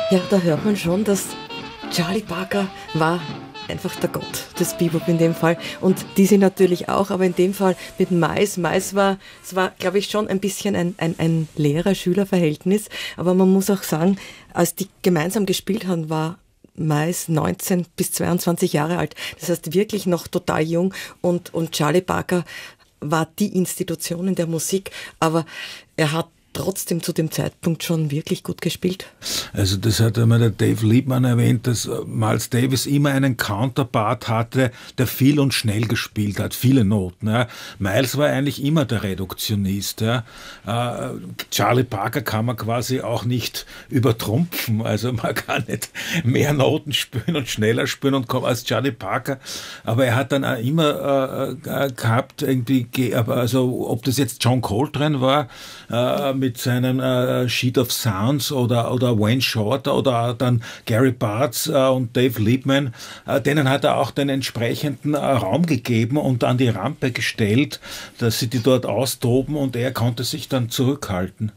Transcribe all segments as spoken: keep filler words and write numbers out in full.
Ja, da hört man schon, dass Charlie Parker war einfach der Gott des Bebop in dem Fall. Und Dizzy natürlich auch, aber in dem Fall mit Miles. Miles war, es war, glaube ich, schon ein bisschen ein, ein, ein Lehrer-Schüler-Verhältnis. Aber man muss auch sagen, als die gemeinsam gespielt haben, war Miles neunzehn bis zweiundzwanzig Jahre alt. Das heißt, wirklich noch total jung. Und, und Charlie Parker war die Institution in der Musik. Aber er hat trotzdem zu dem Zeitpunkt schon wirklich gut gespielt. Also das hat einmal der Dave Liebman erwähnt, dass Miles Davis immer einen Counterpart hatte, der viel und schnell gespielt hat, viele Noten. Ja. Miles war eigentlich immer der Reduktionist. Ja. Äh, Charlie Parker kann man quasi auch nicht übertrumpfen, also man kann nicht mehr Noten spielen und schneller spielen und kommen als Charlie Parker, aber er hat dann auch immer äh, gehabt, irgendwie, also ob das jetzt John Coltrane war, äh, mit mit seinem äh, Sheet of Sounds oder, oder Wayne Shorter oder dann Gary Bartz äh, und Dave Liebman, äh, denen hat er auch den entsprechenden äh, Raum gegeben und an die Rampe gestellt, dass sie die dort austoben und er konnte sich dann zurückhalten.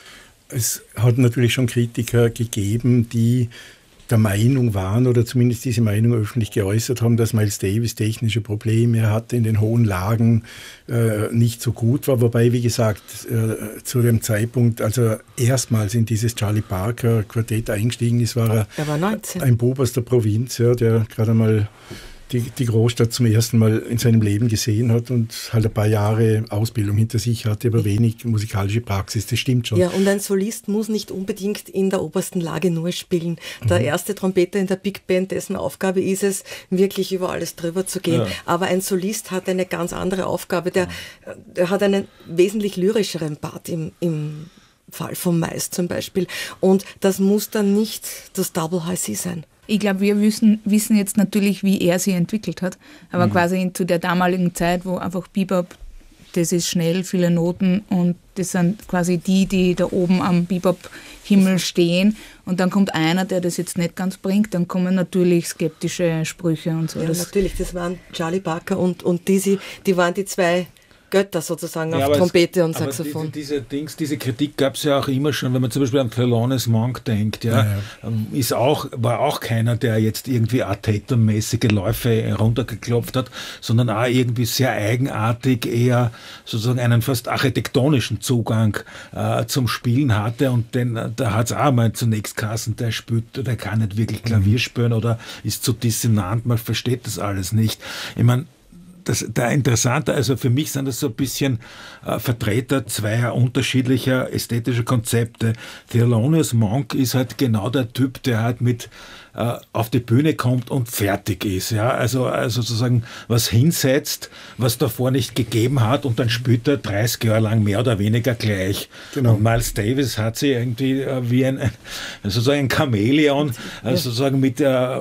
Es hat natürlich schon Kritiker gegeben, die der Meinung waren oder zumindest diese Meinung öffentlich geäußert haben, dass Miles Davis technische Probleme hatte, in den hohen Lagen äh, nicht so gut war. Wobei, wie gesagt, äh, zu dem Zeitpunkt, als er erstmals in dieses Charlie Parker Quartett eingestiegen ist, war er, er war neunzehn. Ein Bub aus der Provinz, ja, der gerade einmal die, die Großstadt zum ersten Mal in seinem Leben gesehen hat und halt ein paar Jahre Ausbildung hinter sich hatte, aber wenig musikalische Praxis, das stimmt schon. Ja, und ein Solist muss nicht unbedingt in der obersten Lage nur spielen. Der mhm. erste Trompeter in der Big Band, dessen Aufgabe ist es, wirklich über alles drüber zu gehen. Ja. Aber ein Solist hat eine ganz andere Aufgabe, der, der hat einen wesentlich lyrischeren Part im, im Fall von Miles zum Beispiel. Und das muss dann nicht das Double High C sein. Ich glaube, wir wissen, wissen jetzt natürlich, wie er sie entwickelt hat. Aber mhm. quasi in, zu der damaligen Zeit, wo einfach Bebop, das ist schnell, viele Noten und das sind quasi die, die da oben am Bebop-Himmel stehen. Und dann kommt einer, der das jetzt nicht ganz bringt, dann kommen natürlich skeptische Sprüche und so. Ja, das natürlich, das waren Charlie Parker und, und Dizzy, die waren die zwei Götter sozusagen ja, auf Trompete es, und Saxophon. Diese, diese, Dings, diese Kritik gab es ja auch immer schon, wenn man zum Beispiel an Thelonious Monk denkt, ja, ja, ja. Ist auch, war auch keiner, der jetzt irgendwie Art-Tatum-mäßige Läufe runtergeklopft hat, sondern auch irgendwie sehr eigenartig eher sozusagen einen fast architektonischen Zugang äh, zum Spielen hatte und den, da hat es auch mal zunächst Kassen, der spielt, der kann nicht wirklich Klavier spielen oder ist zu dissonant, man versteht das alles nicht. Ich meine, Das, der Interessante, also für mich sind das so ein bisschen äh, Vertreter zweier unterschiedlicher ästhetischer Konzepte. Thelonious Monk ist halt genau der Typ, der halt mit äh, auf die Bühne kommt und fertig ist. Ja? Also, also sozusagen was hinsetzt, was davor nicht gegeben hat und dann spielt er dreißig Jahre lang mehr oder weniger gleich. Genau. Und Miles Davis hat sie irgendwie äh, wie ein, ein sozusagen ein Chamäleon, äh, sozusagen mit äh,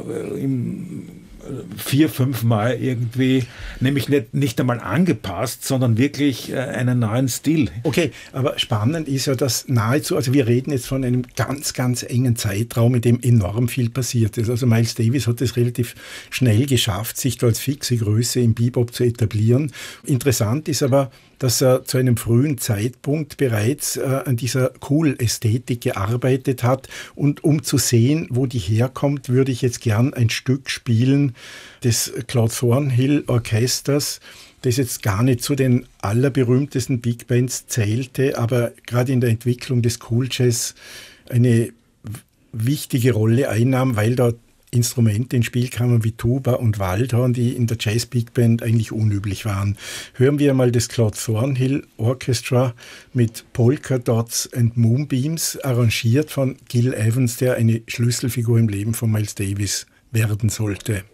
im vier, fünf Mal irgendwie, nämlich nicht, nicht einmal angepasst, sondern wirklich äh, einen neuen Stil. Okay, aber spannend ist ja, dass nahezu, also wir reden jetzt von einem ganz, ganz engen Zeitraum, in dem enorm viel passiert ist. Also Miles Davis hat es relativ schnell geschafft, sich da als fixe Größe im Bebop zu etablieren. Interessant ist aber, dass er zu einem frühen Zeitpunkt bereits äh, an dieser Cool-Ästhetik gearbeitet hat. Und um zu sehen, wo die herkommt, würde ich jetzt gern ein Stück spielen des Claude Thornhill Orchesters, das jetzt gar nicht zu den allerberühmtesten Big Bands zählte, aber gerade in der Entwicklung des Cool Jazz eine wichtige Rolle einnahm, weil dort Instrumente ins Spiel kamen wie Tuba und Waldhorn, die in der Jazz Big Band eigentlich unüblich waren. Hören wir mal das Claude Thornhill Orchestra mit Polka Dots and Moonbeams, arrangiert von Gil Evans, der eine Schlüsselfigur im Leben von Miles Davis werden sollte.